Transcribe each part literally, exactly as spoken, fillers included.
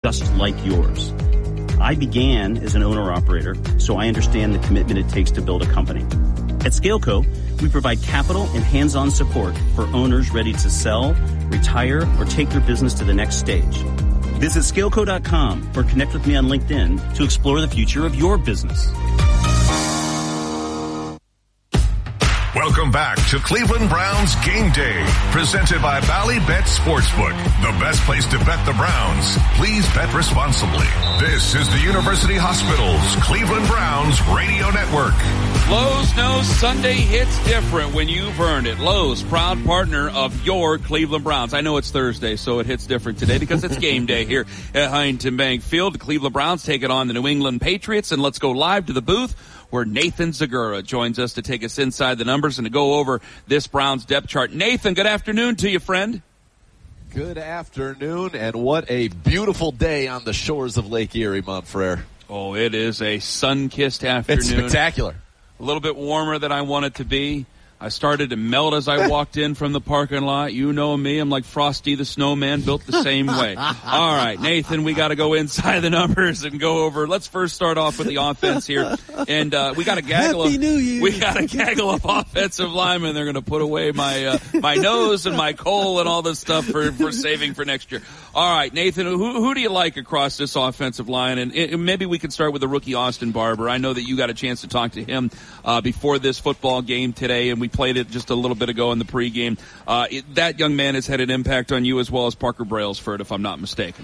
just like yours. I began as an owner-operator, so I understand the commitment it takes to build a company. At ScaleCo, we provide capital and hands-on support for owners ready to sell, retire, or take their business to the next stage. Visit scaleco dot com or connect with me on LinkedIn to explore the future of your business. Welcome back to Cleveland Browns Game Day, presented by Ballybet Sportsbook, the best place to bet the Browns. Please bet responsibly. This is the University Hospitals Cleveland Browns Radio Network. Lowe's knows Sunday hits different when you've earned it. Lowe's, proud partner of your Cleveland Browns. I know it's Thursday, so it hits different today because it's game day here at Huntington Bank Field. The Cleveland Browns take it on the New England Patriots, and let's go live to the booth where Nathan Zagura joins us to take us inside the numbers and to go over this Browns depth chart. Nathan, good afternoon to you, friend. Good afternoon, and what a beautiful day on the shores of Lake Erie, Montfrere. Oh, it is a sun-kissed afternoon. It's spectacular. A little bit warmer than I want it to be. I started to melt as I walked in from the parking lot. You know me. I'm like Frosty the Snowman, built the same way. All right, Nathan, we got to go inside the numbers and go over. Let's first start off with the offense here. And uh, we got a gaggle Happy of, New Year. we got a gaggle of offensive linemen. They're going to put away my uh, my nose and my coal and all this stuff for, for saving for next year. All right, Nathan, who, who do you like across this offensive line? And it, maybe we can start with the rookie Austin Barber. I know that you got a chance to talk to him uh, before this football game today, and we played it just a little bit ago in the pregame. Uh, it, that young man has had an impact on you as well as Parker Brailsford, if I'm not mistaken.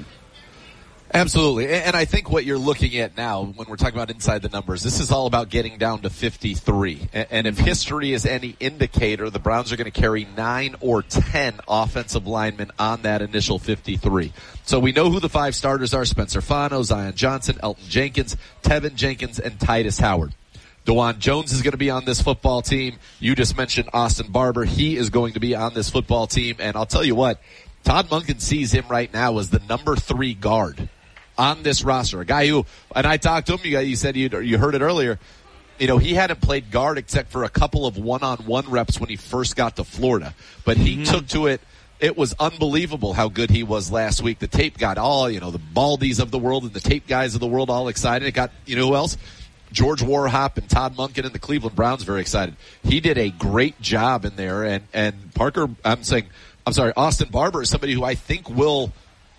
Absolutely. And I think what you're looking at now when we're talking about inside the numbers, this is all about getting down to fifty-three. And if history is any indicator, the Browns are going to carry nine or ten offensive linemen on that initial fifty-three. So we know who the five starters are: Spencer Fano, Zion Johnson, Elton Jenkins, Tevin Jenkins, and Titus Howard. DeJuan Jones is going to be on this football team. You just mentioned Austin Barber. He is going to be on this football team. And I'll tell you what, Todd Monken sees him right now as the number three guard on this roster. A guy who, and I talked to him, you, you said you, you heard it earlier, you know, he hadn't played guard except for a couple of one-on-one reps when he first got to Florida. But he mm-hmm. took to it. It was unbelievable how good he was last week. The tape got all, you know, the Baldies of the world and the tape guys of the world all excited. It got, you know who else? George Warhop and Todd Monken and the Cleveland Browns very excited. He did a great job in there, and, and Parker, I'm saying, I'm sorry, Austin Barber is somebody who I think will,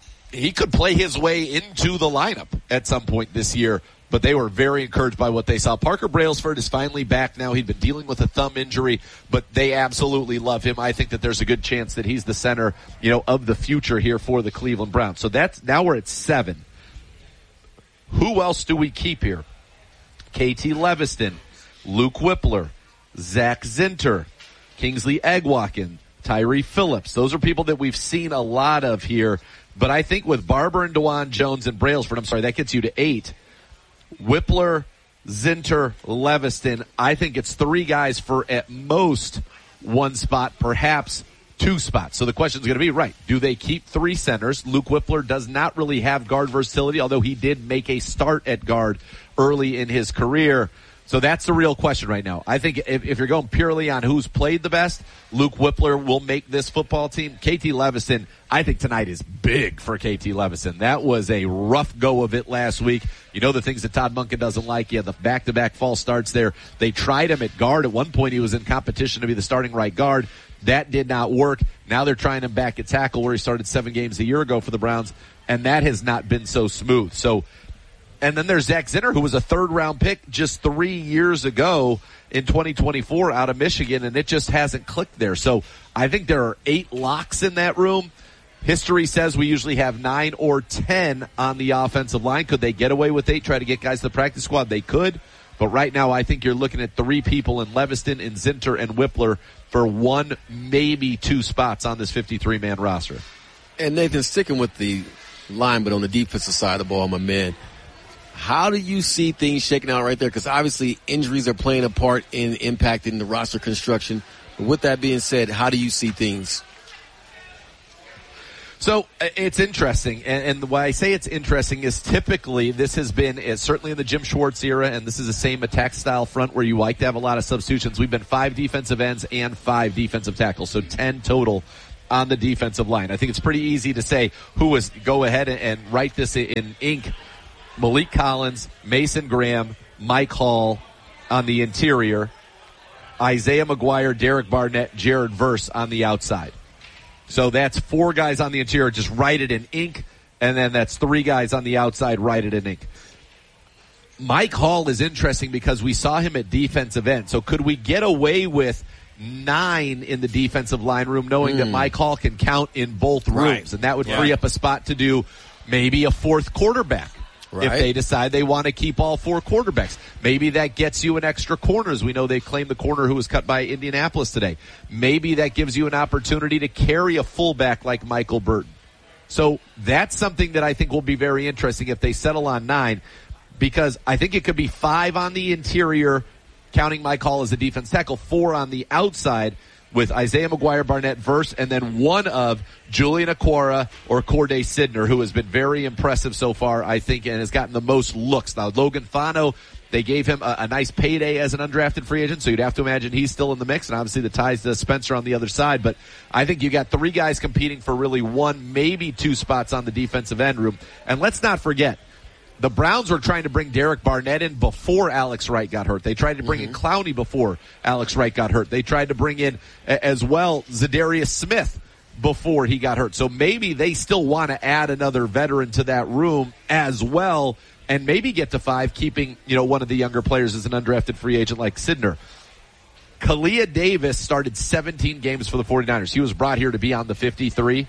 he could play his way into the lineup at some point this year, but they were very encouraged by what they saw. Parker Brailsford is finally back now. He'd been dealing with a thumb injury, but they absolutely love him. I think that there's a good chance that he's the center, you know, of the future here for the Cleveland Browns. So that's, now we're at seven. Who else do we keep here? K T Leviston, Luke Whippler, Zach Zinter, Kingsley Egwakin, Tyree Phillips. Those are people that we've seen a lot of here. But I think with Barber and DeJuan Jones and Brailsford, I'm sorry, that gets you to eight. Whippler, Zinter, Leviston, I think it's three guys for at most one spot, perhaps two spots. So the question is going to be, right, do they keep three centers? Luke Whippler does not really have guard versatility, although he did make a start at guard early in his career. So that's the real question right now. I think if, if you're going purely on who's played the best, Luke Whippler will make this football team. K T Leviston, I think tonight is big for K T Leviston. That was a rough go of it last week. You know the things that Todd Monken doesn't like. You had the back-to-back false starts there. They tried him at guard. At one point he was in competition to be the starting right guard. That did not work. Now they're trying him back at tackle where he started seven games a year ago for the Browns, and that has not been so smooth. So, and then there's Zach Zinter, who was a third-round pick just three years ago in twenty twenty-four out of Michigan, and it just hasn't clicked there. So I think there are eight locks in that room. History says we usually have nine or ten on the offensive line. Could they get away with eight, try to get guys to the practice squad? They could. But right now I think you're looking at three people in Leviston and Zinter and Whippler for one, maybe two spots on this fifty-three man roster. And Nathan, sticking with the line, but on the defensive side of the ball, my man, how do you see things shaking out right there? Because obviously injuries are playing a part in impacting the roster construction. But with that being said, how do you see things? So it's interesting, and, and why I say it's interesting is typically this has been, is certainly in the Jim Schwartz era, and this is the same attack style front where you like to have a lot of substitutions. We've been five defensive ends and five defensive tackles, so ten total on the defensive line. I think it's pretty easy to say who was, go ahead and, and write this in ink. Malik Collins, Mason Graham, Mike Hall on the interior, Isaiah McGuire, Derek Barnett, Jared Verse on the outside. So that's four guys on the interior, just write it in ink, and then that's three guys on the outside, write it in ink. Mike Hall is interesting because we saw him at defensive end. So could we get away with nine in the defensive line room, knowing mm. that Mike Hall can count in both rooms, right. and that would yeah. free up a spot to do maybe a fourth quarterback. Right. If they decide they want to keep all four quarterbacks. Maybe that gets you an extra corners. We know they claimed the corner who was cut by Indianapolis today. Maybe that gives you an opportunity to carry a fullback like Michael Burton. So that's something that I think will be very interesting if they settle on nine, because I think it could be five on the interior, counting Mike Hall as a defense tackle, four on the outside, with Isaiah McGuire, Barnett, Verse, and then one of Julian Okwara or Corday Sidner, who has been very impressive so far, I think, and has gotten the most looks. Now, Logan Fano, they gave him a, a nice payday as an undrafted free agent, so you'd have to imagine he's still in the mix, and obviously the ties to Spencer on the other side. But I think you got three guys competing for really one, maybe two spots on the defensive end room. And let's not forget, the Browns were trying to bring Derek Barnett in before Alex Wright got hurt. They tried to bring mm-hmm. in Clowney before Alex Wright got hurt. They tried to bring in as well Zadarius Smith before he got hurt. So maybe they still want to add another veteran to that room as well, and maybe get to five, keeping, you know, one of the younger players as an undrafted free agent like Sidner. Kalia Davis started seventeen games for the 49ers. He was brought here to be on the fifty-three.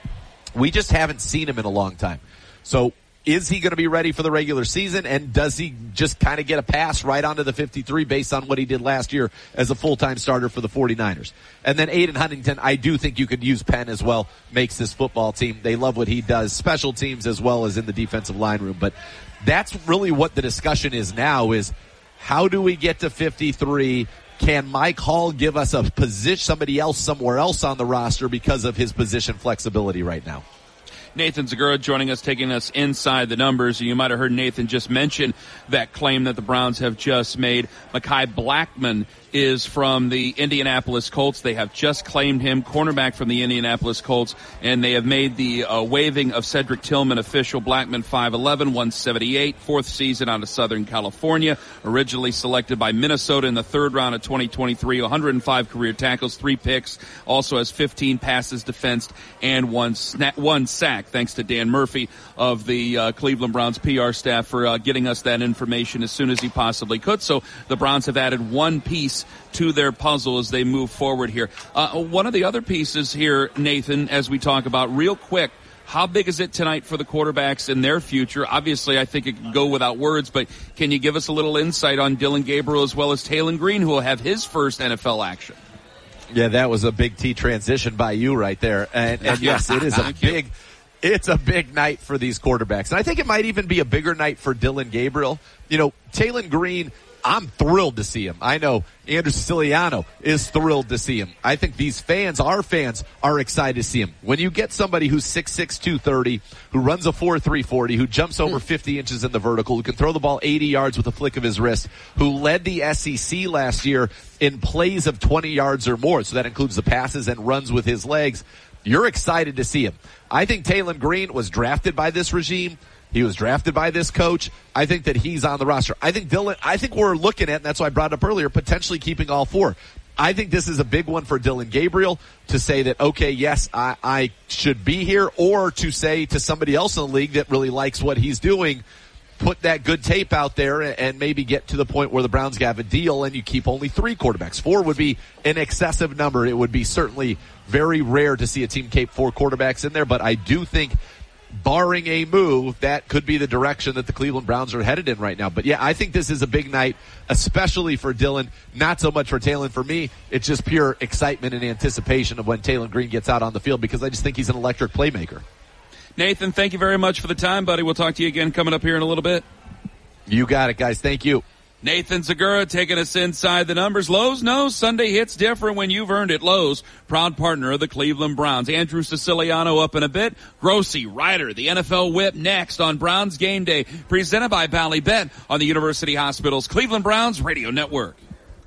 We just haven't seen him in a long time. So is he going to be ready for the regular season, and does he just kind of get a pass right onto the fifty-three based on what he did last year as a full-time starter for the 49ers? And then Aiden Huntington, I do think you could use Penn as well, makes this football team. They love what he does, special teams as well as in the defensive line room. But that's really what the discussion is now, is how do we get to fifty-three? Can Mike Hall give us a position, somebody else somewhere else on the roster because of his position flexibility right now? Nathan Zegura joining us, taking us inside the numbers. You might have heard Nathan just mention that claim that the Browns have just made. Mekhi Blackmon is from the Indianapolis Colts. They have just claimed him, cornerback from the Indianapolis Colts, and they have made the uh, waiving of Cedric Tillman official. Blackmon, five eleven, one seventy-eight, fourth season out of Southern California, originally selected by Minnesota in the third round of twenty twenty-three, one hundred five career tackles, three picks, also has fifteen passes defensed, and one, sna- one sack, thanks to Dan Murphy of the uh, Cleveland Browns P R staff for uh, getting us that information as soon as he possibly could. So the Browns have added one piece to their puzzle as they move forward here. Uh, one of the other pieces here, Nathan, as we talk about real quick, how big is it tonight for the quarterbacks in their future? Obviously, I think it can go without words, but can you give us a little insight on Dillon Gabriel as well as Taylon Green, who will have his first N F L action? Yeah, that was a big T transition by you right there. And, and yes, it is a big... You. It's a big night for these quarterbacks. And I think it might even be a bigger night for Dillon Gabriel. You know, Taylon Green, I'm thrilled to see him. I know Andrew Siciliano is thrilled to see him. I think these fans, our fans, are excited to see him. When you get somebody who's six six, two thirty, who runs a four three forty, who jumps over fifty inches in the vertical, who can throw the ball eighty yards with a flick of his wrist, who led the S E C last year in plays of twenty yards or more, so that includes the passes and runs with his legs, you're excited to see him. I think Taylon Green was drafted by this regime. He was drafted by this coach. I think that he's on the roster. I think Dillon, I think we're looking at, and that's why I brought it up earlier, potentially keeping all four. I think this is a big one for Dillon Gabriel to say that, okay, yes, I, I should be here, or to say to somebody else in the league that really likes what he's doing, put that good tape out there and maybe get to the point where the Browns have a deal and you keep only three quarterbacks. Four would be an excessive number. It would be certainly very rare to see a team keep four quarterbacks in there, but I do think, barring a move, that could be the direction that the Cleveland Browns are headed in right now. But yeah, I think this is a big night, especially for Dillon, not so much for Taylon. For me, it's just pure excitement and anticipation of when Taylon Green gets out on the field, because I just think he's an electric playmaker. Nathan, thank you very much for the time, buddy. We'll talk to you again coming up here in a little bit. You got it, guys. Thank you. Nathan Zegura taking us inside the numbers. Lowe's knows Sunday hits different when you've earned it. Lowe's, proud partner of the Cleveland Browns. Andrew Siciliano up in a bit. Grossi, Ryder, the N F L Whip next on Browns Game Day, presented by Bally Bet on the University Hospital's Cleveland Browns Radio Network.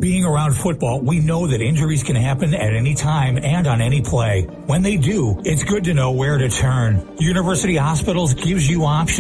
Being around football, we know that injuries can happen at any time and on any play. When they do, it's good to know where to turn. University Hospitals gives you options.